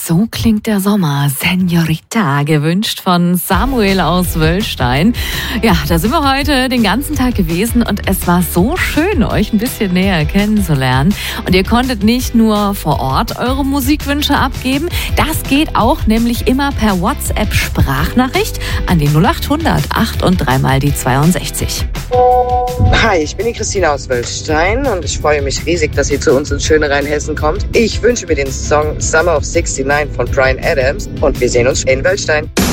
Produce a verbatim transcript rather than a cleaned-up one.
So klingt der Sommer. Senorita, gewünscht von Samuel aus Wöllstein. Ja, da sind wir heute den ganzen Tag gewesen und es war so schön, euch ein bisschen näher kennenzulernen. Und ihr konntet nicht nur vor Ort eure Musikwünsche abgeben, das geht auch nämlich immer per WhatsApp-Sprachnachricht an die null acht hundert acht und dreimal die zweiundsechzig. Hi, ich bin die Christina aus Wöllstein und ich freue mich riesig, dass ihr zu uns ins schöne Rheinhessen kommt. Ich wünsche mir den Song Summer of sixty-nine von Bryan Adams und wir sehen uns in Wöllstein.